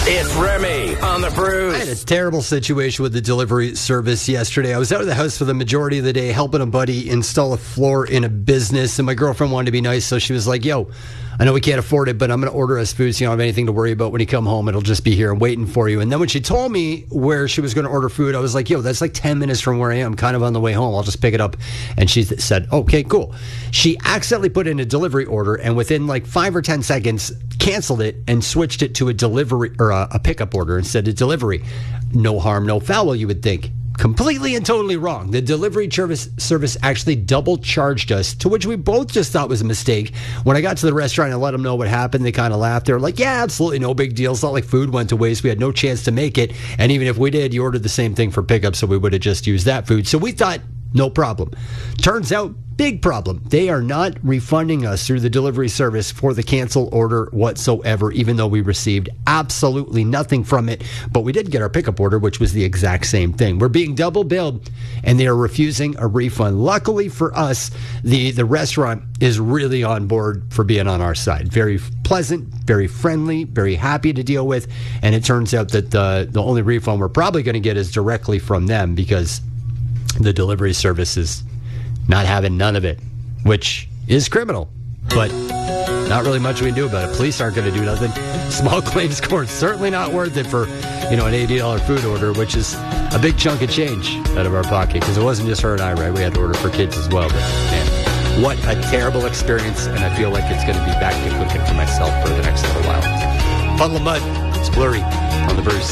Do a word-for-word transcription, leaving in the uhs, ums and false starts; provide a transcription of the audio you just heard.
It's Remy on the Bruce. I had a terrible situation with the delivery service yesterday. I was out of the house for the majority of the day helping a buddy install a floor in a business, and my girlfriend wanted to be nice, so she was like, yo, I know we can't afford it, but I'm going to order us food so you don't have anything to worry about when you come home. It'll just be here and waiting for you. And then when she told me where she was going to order food, I was like, yo, that's like ten minutes from where I am, kind of on the way home. I'll just pick it up. And she said, okay, cool. She accidentally put in a delivery order, and within like five or ten seconds, canceled it and switched it to a delivery or a, a pickup order instead of delivery. No harm, no foul, you would think. Completely and totally wrong. The delivery service service actually double charged us, to which we both just thought was a mistake. When I got to the restaurant and let them know what happened, they kind of laughed. They were like, yeah, absolutely no big deal. It's not like food went to waste. We had no chance to make it. And even if we did, you ordered the same thing for pickup, so we would have just used that food. So we thought, no problem. Turns out, big problem. They are not refunding us through the delivery service for the cancel order whatsoever, even though we received absolutely nothing from it. But we did get our pickup order, which was the exact same thing. We're being double billed, and they are refusing a refund. Luckily for us, the, the restaurant is really on board for being on our side. Very pleasant, very friendly, very happy to deal with. And it turns out that the, the only refund we're probably going to get is directly from them, because the delivery service is not having none of it, which is criminal, but not really much we can do about it. Police aren't going to do nothing. Small claims court, certainly not worth it for, you know, an eighty dollars food order, which is a big chunk of change out of our pocket, because it wasn't just her and I, right? We had to order for kids as well, but man, what a terrible experience, and I feel like it's going to be back to cooking for myself for the next little while. Puddle of mud, it's blurry on the Bruce.